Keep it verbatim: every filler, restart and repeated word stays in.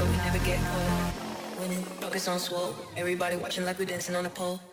we never get cold. Winning, focus on swole. Everybody watching like we dancing on a pole.